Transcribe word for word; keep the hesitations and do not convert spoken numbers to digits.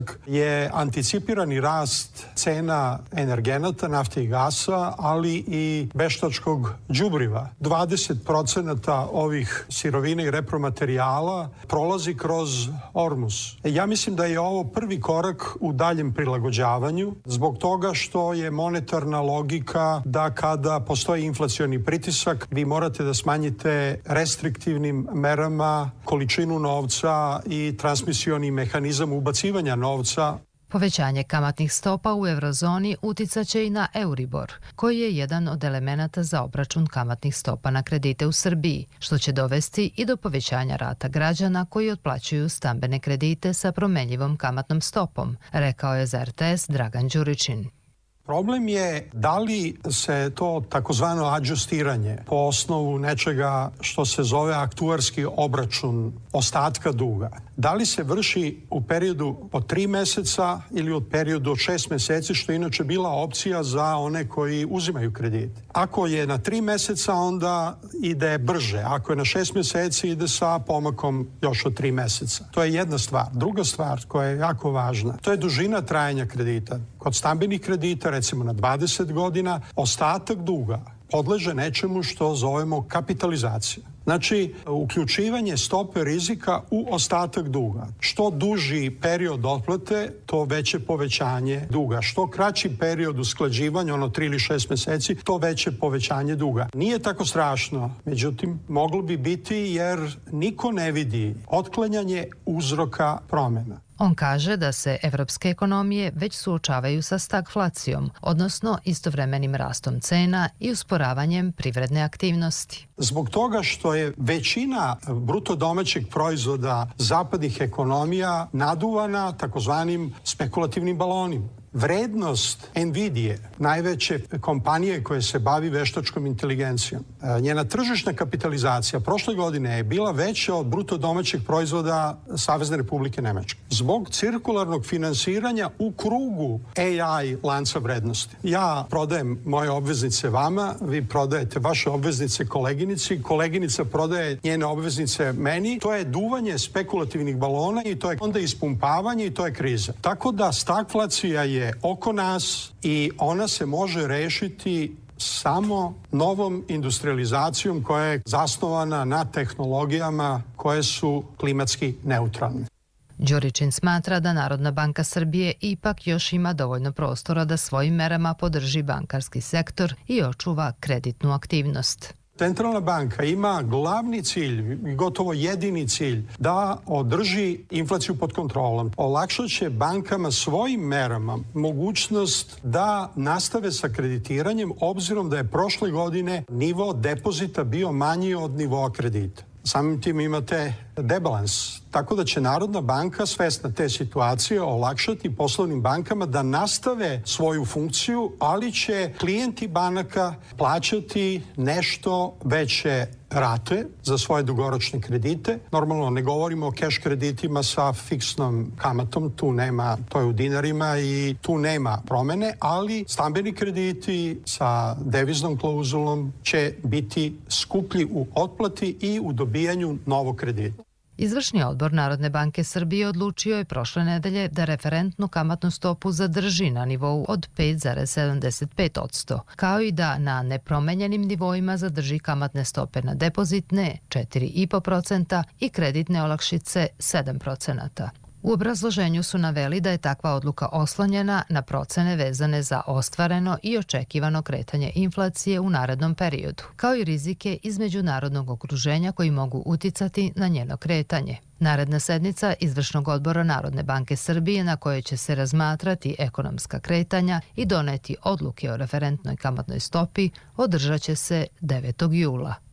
je anticipirani rast cena energenata, nafte i gasa, ali i veštačkog đubriva. dvadeset procenata ovih sirovina i repromaterijala prolazi kroz Ormuz. Ja mislim da je ovo prvi korak u daljem prilagođavanju, zbog toga što je monetarna logika da kada postoji inflacioni pritisak, vi morate da smanjite restriktivnim merama količinu novca i transmisioni mehanizam ubacivanja novca. Povećanje kamatnih stopa u eurozoni uticaće i na Euribor, koji je jedan od elemenata za obračun kamatnih stopa na kredite u Srbiji, što će dovesti i do povećanja rata građana koji otplaćuju stambene kredite sa promenljivom kamatnom stopom, rekao je za er te es Dragan Đuričin. Problem je da li se to takozvano adžustiranje po osnovu nečega što se zove aktuarski obračun ostatka duga, da li se vrši u periodu od tri meseca ili u periodu od šest meseci, što je inače bila opcija za one koji uzimaju kredit. Ako je na tri meseca, onda ide brže. Ako je na šest meseci, ide sa pomakom još od tri meseca. To je jedna stvar. Druga stvar koja je jako važna, to je dužina trajanja kredita. Kod stambenih kredita, recimo na dvadeset godina, ostatak duga podleže nečemu što zovemo kapitalizacija. Znači, uključivanje stope rizika u ostatak duga. Što duži period otplate, to veće povećanje duga. Što kraći period usklađivanja, ono tri ili šest meseci, to veće povećanje duga. Nije tako strašno, međutim, moglo bi biti jer niko ne vidi otklanjanje uzroka promjena. On kaže da se evropske ekonomije već suočavaju sa stagflacijom, odnosno istovremenim rastom cena i usporavanjem privredne aktivnosti. Zbog toga što je većina bruto domaćeg proizvoda zapadnih ekonomija naduvana takozvanim spekulativnim balonima. Vrednost Nvidije, najveće kompanije koje se bavi veštačkom inteligencijom, njena tržišna kapitalizacija prošle godine je bila veća od bruto domaćeg proizvoda Savezne Republike Nemačke. Zbog cirkularnog finansiranja u krugu A I lanca vrednosti. Ja prodajem moje obveznice vama, vi prodajete vaše obveznice koleginici, koleginica prodaje njene obveznice meni. To je duvanje spekulativnih balona i to je onda ispumpavanje i to je kriza. Tako da stagflacija je oko nas i ona se može rešiti samo novom industrializacijom koja je zasnovana na tehnologijama koje su klimatski neutralne. Đuričin smatra da Narodna banka Srbije ipak još ima dovoljno prostora da svojim merama podrži bankarski sektor i očuva kreditnu aktivnost. Centralna banka ima glavni cilj, gotovo jedini cilj, da održi inflaciju pod kontrolom. Olakšat će bankama svojim merama mogućnost da nastave sa kreditiranjem, obzirom da je prošle godine nivo depozita bio manji od nivoa kredita. Samim tim imate debalans. Tako da će Narodna banka, svesna te situacije, olakšati poslovnim bankama da nastave svoju funkciju, ali će klijenti banaka plaćati nešto veće rate za svoje dugoročne kredite. Normalno ne govorimo o keš kreditima sa fiksnom kamatom, tu nema, to je u dinarima i tu nema promene, ali stambeni krediti sa deviznom klauzulom će biti skuplji u otplati i u dobijanju novog kredita. Izvršni odbor Narodne banke Srbije odlučio je prošle nedelje da referentnu kamatnu stopu zadrži na nivou od pet zarez sedamdeset pet posto, kao i da na nepromenjenim nivoima zadrži kamatne stope na depozitne četiri zarez pet posto i kreditne olakšice sedam posto. U obrazloženju su naveli da je takva odluka oslonjena na procene vezane za ostvareno i očekivano kretanje inflacije u narednom periodu, kao i rizike iz međunarodnog okruženja koji mogu uticati na njeno kretanje. Naredna sednica Izvršnog odbora Narodne banke Srbije, na kojoj će se razmatrati ekonomska kretanja i doneti odluke o referentnoj kamatnoj stopi, održat će se devetog jula.